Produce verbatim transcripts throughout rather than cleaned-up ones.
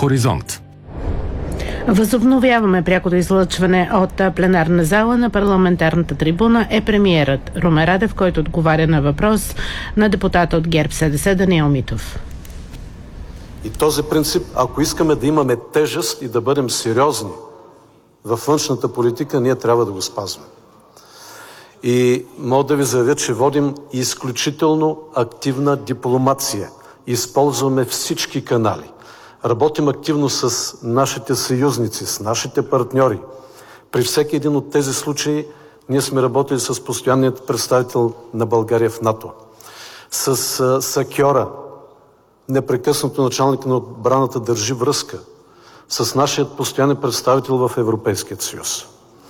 Хоризонт. Възобновяваме прякото излъчване от пленарна зала. На парламентарната трибуна е премиерът Румен Радев, който отговаря на въпрос на депутата от ГЕРБ-СДС Даниел Митов. И този принцип, ако искаме да имаме тежест и да бъдем сериозни във външната политика, ние трябва да го спазваме. И мога да ви заявя, че водим изключително активна дипломация. Използваме всички канали. Работим активно с нашите съюзници, с нашите партньори. При всеки един от тези случаи ние сме работили с постоянният представител на България в НАТО, с сакьора, непрекъснато началник на отбраната държи връзка с нашият постоянен представител в Европейския съюз.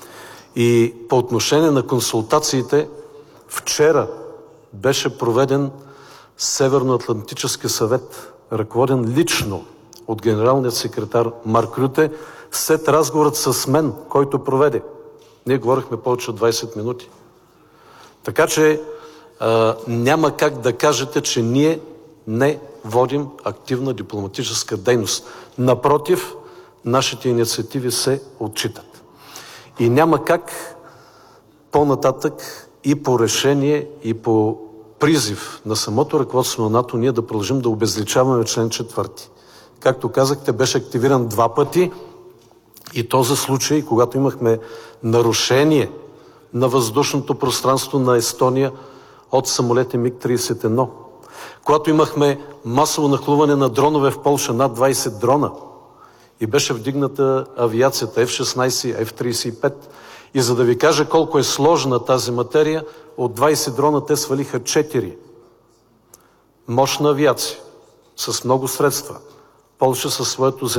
И по отношение на консултациите, вчера беше проведен Северноатлантически съвет, ръководен лично от генералният секретар Марк Рюте, след разговорът с мен, който проведе. Ние говорихме повече от двайсет минути. Така че а, няма как да кажете, че ние не водим активна дипломатическа дейност. Напротив, нашите инициативи се отчитат. И няма как по-нататък и по решение, и по призив на самото ръководство на НАТО ние да продължим да обезличаваме член четвърти. Както казахте, беше активиран два пъти и то за случай, когато имахме нарушение на въздушното пространство на Естония от самолети Миг трийсет и едно. Когато имахме масово нахлуване на дронове в Полша, над двайсет дрона, и беше вдигната авиацията Еф шестнайсет, Еф трийсет и пет. И за да ви кажа колко е сложна тази материя, от двайсет дрона те свалиха четири. Мощна авиация, с много средства. Полша със своето